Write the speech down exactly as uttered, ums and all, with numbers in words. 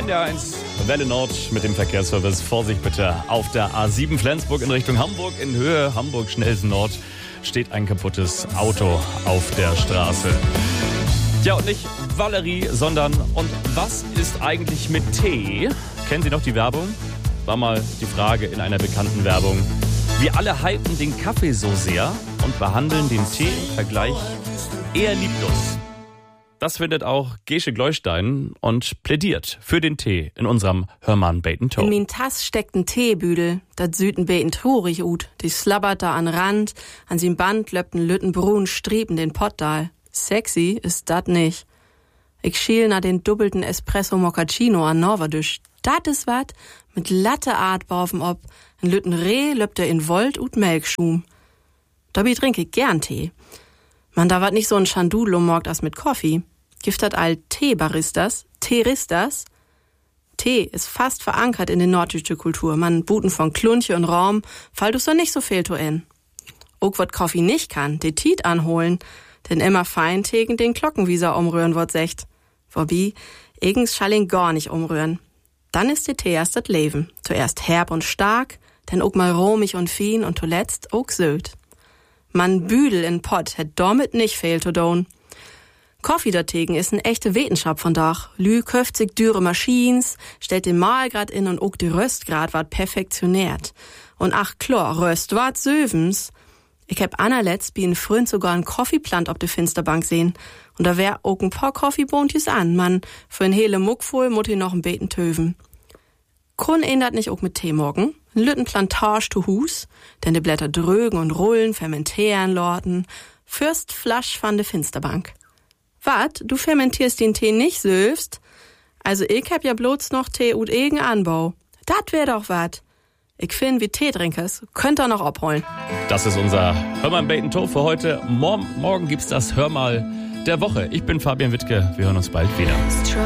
N D R eins, Welle Nord mit dem Verkehrsservice. Vorsicht bitte auf der A sieben Flensburg in Richtung Hamburg. In Höhe Hamburg-Schnelsen Nord steht ein kaputtes Auto auf der Straße. Ja, und nicht Valerie, sondern und was ist eigentlich mit Tee? Kennen Sie noch die Werbung? War mal die Frage in einer bekannten Werbung. Wir alle hypen den Kaffee so sehr und behandeln den Tee im Vergleich eher lieblos. Das findet auch Gesche Gleustein und plädiert für den Tee in unserem Hörmann Bacon Toe. In min Tass steckt ein Teebüdel, dat süd ein Bacon trurig ut. Die slabbert da an Rand, an sin Band löppt ein Lüttenbrun Striepen den Pottdal. Sexy ist dat nicht. Ich schiel nach den doppelten Espresso Moccacino an Norwadisch. Dat is wat, mit Latte Art baufem ob. Ein Lütten Reh löppt er in Volt ut Melkschum. Dabei trinke ich gern Tee. Man, da wat nicht so ein Schandulo morgt as mit Kaffee. Gift hat all Teebaristas, Teeristas. Tee ist fast verankert in der norddeutsche Kultur. Man buten von Klunche und Raum, fall du so nicht so viel to in. Ook wat Kaffee nicht kann, de Tiet anholen, denn immer fein tegen den Glockenwieser umrühren wird secht. Wobei, eigens schall ihn gar nicht umrühren. Dann ist der Tee erst das Leben. Zuerst herb und stark, dann ook mal romig und fin und zuletzt ook söd. Man Büdel in Pott hätt damit nicht fehl to doen. Kaffee dategen ist ein echte Wetenschap von Dach. Lü köft sich dürre Maschines, stellt den Mahlgrad in und ook die Röstgrad ward perfektioniert. Und ach klar, Röst ward sövens. Ich hab anerletzt wie ein Freund sogar ein Kaffeeplant op de Finsterbank sehen. Und da wär ook ein paar Kaffeebohntjes an. Man, für ein hele Muck voll mut i noch ein Beten töven. Kun ändert nicht ook mit Tee morgen. Ein Lüttenplantage to Hus, denn die Blätter drögen und rollen, fermentieren, lorten. Fürst Flasch van de Finsterbank. Wat, du fermentierst den Tee nicht söfst? Also ich hab ja bloß noch Tee und egen Anbau. Dat wär doch wat. Ich find, wie Teetrinkers, könnt ihr noch abholen. Das ist unser Hörmann Bacon Toe für heute. Morgen, morgen gibt's das Hörmal der Woche. Ich bin Fabian Wittke. Wir hören uns bald wieder.